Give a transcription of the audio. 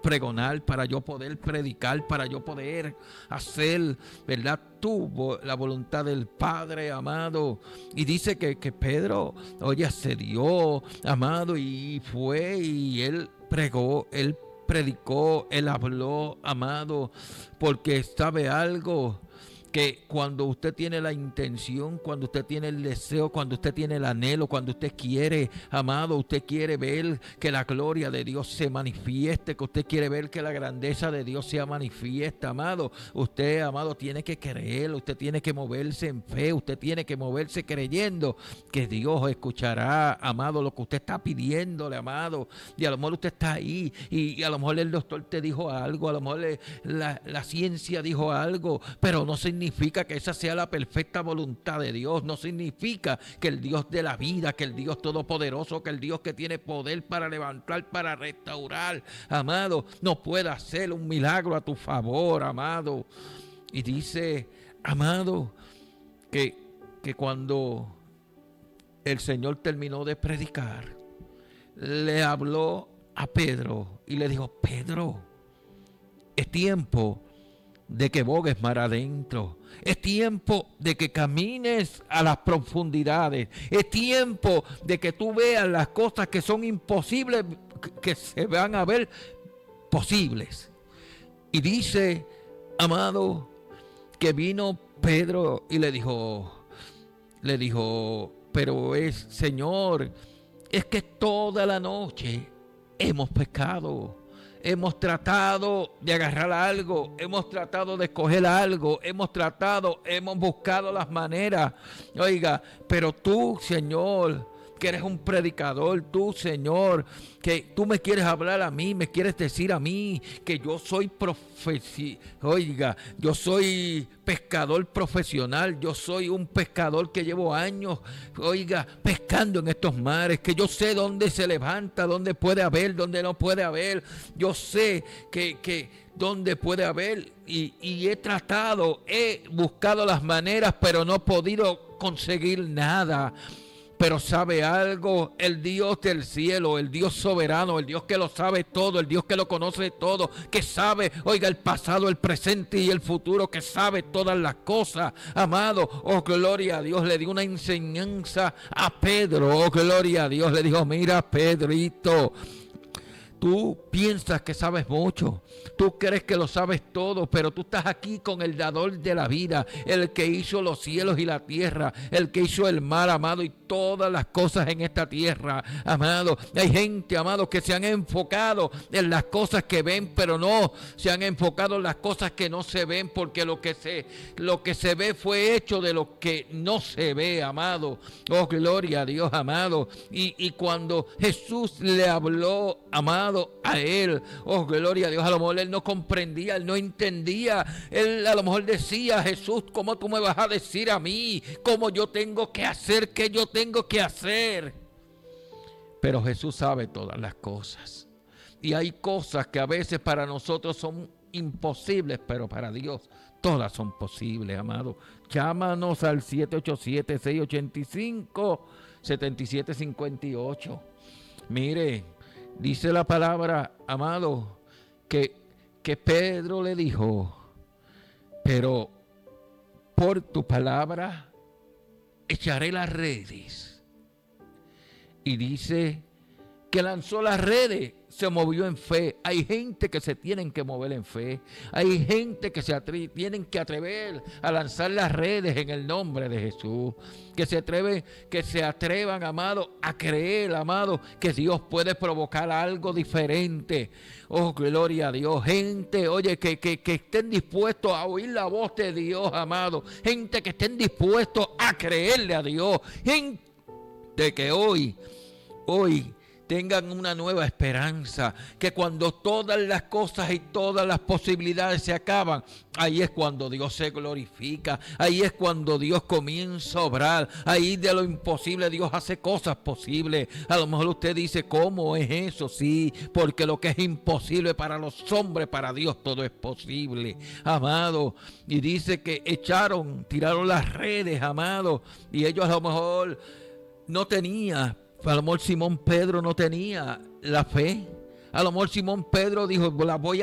pregonar, para yo poder predicar, para yo poder hacer, ¿verdad?, la voluntad del Padre, amado. Y dice que Pedro, oye, accedió, amado, y fue y él pregó, él predicó, él habló, amado, porque sabe algo, que cuando usted tiene la intención, cuando usted tiene el deseo, cuando usted tiene el anhelo, cuando usted quiere, amado, usted quiere ver que la gloria de Dios se manifieste, que usted quiere ver que la grandeza de Dios sea manifiesta, amado, usted, amado, tiene que creer, usted tiene que moverse en fe, usted tiene que moverse creyendo que Dios escuchará, amado, lo que usted está pidiéndole, amado. Y a lo mejor usted está ahí y a lo mejor el doctor te dijo algo, a lo mejor la ciencia dijo algo, pero no significa que esa sea la perfecta voluntad de Dios. No significa que el Dios de la vida, que el Dios todopoderoso, que el Dios que tiene poder para levantar, para restaurar, amado, no pueda hacer un milagro a tu favor, amado. Y dice, amado, que cuando el Señor terminó de predicar, le habló a Pedro y le dijo: Pedro, es tiempo de que bogues mar adentro. Es tiempo de que camines a las profundidades. Es tiempo de que tú veas las cosas que son imposibles, que se van a ver posibles. Y dice, amado, que vino Pedro y le dijo, pero Señor, es que toda la noche hemos pecado. Hemos tratado de agarrar algo, hemos tratado de escoger algo, hemos buscado las maneras. Oiga, pero tú, Señor, que eres un predicador, tú, Señor, que tú me quieres hablar a mí, me quieres decir a mí que yo soy yo soy pescador profesional, yo soy un pescador que llevo años, pescando en estos mares, que yo sé dónde se levanta, dónde puede haber, dónde no puede haber, yo sé que dónde puede haber, y he buscado las maneras, pero no he podido conseguir nada. Pero sabe algo, el Dios del cielo, el Dios soberano, el Dios que lo sabe todo, el Dios que lo conoce todo, que sabe, el pasado, el presente y el futuro, que sabe todas las cosas, amado, gloria a Dios, le dio una enseñanza a Pedro, gloria a Dios, le dijo: mira, Pedrito, tú piensas que sabes mucho, tú crees que lo sabes todo, pero tú estás aquí con el dador de la vida, el que hizo los cielos y la tierra, el que hizo el mar, amado, y todas las cosas en esta tierra, amado. Hay gente, amado, que se han enfocado en las cosas que ven, pero no se han enfocado en las cosas que no se ven, porque lo que se ve fue hecho de lo que no se ve, amado. Oh, gloria a Dios, amado. Y cuando Jesús le habló, amado, a él, oh, gloria a Dios, a lo mejor él no comprendía, él no entendía, él a lo mejor decía: Jesús, ¿cómo tú me vas a decir a mí cómo yo tengo que hacer, qué yo tengo que hacer? Pero Jesús sabe todas las cosas, y hay cosas que a veces para nosotros son imposibles, pero para Dios todas son posibles, amado. Llámanos al 787-685-7758. Mire, dice la palabra, amado, que Pedro le dijo: pero por tu palabra echaré las redes. Y dice que lanzó las redes, se movió en fe. Hay gente que se tienen que mover en fe. Hay gente que tienen que atrever a lanzar las redes en el nombre de Jesús. Que se atrevan, amado, a creer, amado, que Dios puede provocar algo diferente. Oh, gloria a Dios. Gente, oye, que estén dispuestos a oír la voz de Dios, amado. Gente que estén dispuestos a creerle a Dios. Gente que hoy tengan una nueva esperanza, que cuando todas las cosas y todas las posibilidades se acaban, ahí es cuando Dios se glorifica, ahí es cuando Dios comienza a obrar, ahí de lo imposible Dios hace cosas posibles. A lo mejor usted dice: ¿cómo es eso? Sí, porque lo que es imposible para los hombres, para Dios todo es posible, amado. Y dice que tiraron las redes, amado, y ellos a lo mejor no tenían, a lo mejor Simón Pedro no tenía la fe, A lo mejor Simón Pedro dijo, la voy